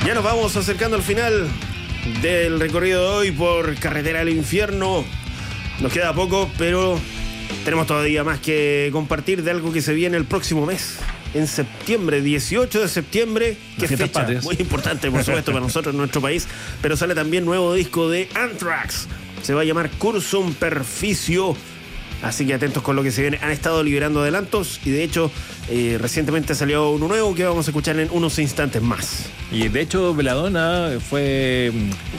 Ya nos vamos acercando al final del recorrido de hoy por Carretera al Infierno. Nos queda poco, pero tenemos todavía más que compartir de algo que se viene el próximo mes. En septiembre, 18 de septiembre, que es fecha patrias. Muy importante, por supuesto, para nosotros en nuestro país, pero sale también nuevo disco de Anthrax. Se va a llamar Cursum Perficio. Así que atentos con lo que se viene. Han estado liberando adelantos y de hecho recientemente salió uno nuevo que vamos a escuchar en unos instantes más. Y de hecho Belladonna fue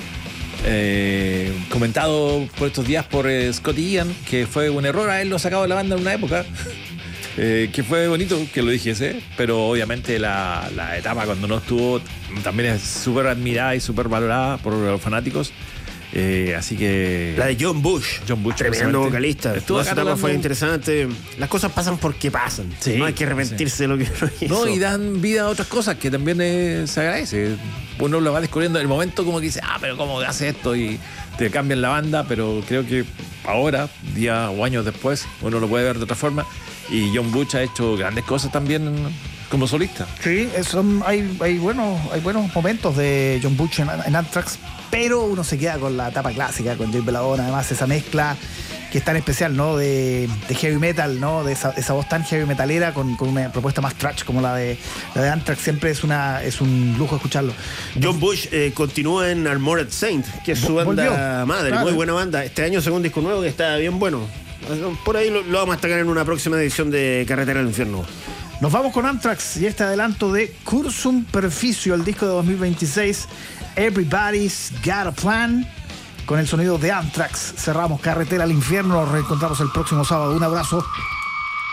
comentado por estos días por Scott Ian, que fue un error a él lo sacado de la banda en una época. Que fue bonito que lo dijese, pero obviamente la etapa cuando no estuvo también es súper admirada y súper valorada por los fanáticos. Así que... La de John Bush tremendo vocalista. Esa etapa fue interesante. Las cosas pasan porque pasan. Sí, no hay que arrepentirse de lo que uno hizo. No, y dan vida a otras cosas que también se agradece. Uno lo va descubriendo en el momento, como que dice, pero ¿cómo hace esto? Y te cambian la banda, pero creo que ahora, días o años después, uno lo puede ver de otra forma. Y John Bush ha hecho grandes cosas también como solista. Sí, hay buenos momentos de John Bush en Anthrax, pero uno se queda con la etapa clásica, con Dave Belladonna, además esa mezcla que es tan especial, ¿no? De heavy metal, ¿no? De esa voz tan heavy metalera con una propuesta más thrash como la de Anthrax. Siempre es un lujo escucharlo. John Bush continúa en Armored Saint, que es su banda madre, claro. Muy buena banda. Este año sacó un disco nuevo que está bien bueno. Por ahí lo vamos a destacar en una próxima edición de Carretera al Infierno. Nos vamos con Anthrax y este adelanto de Cursum Perficio, el disco de 2026. Everybody's Got a Plan. Con el sonido de Anthrax cerramos Carretera al Infierno. Nos reencontramos el próximo sábado. Un abrazo.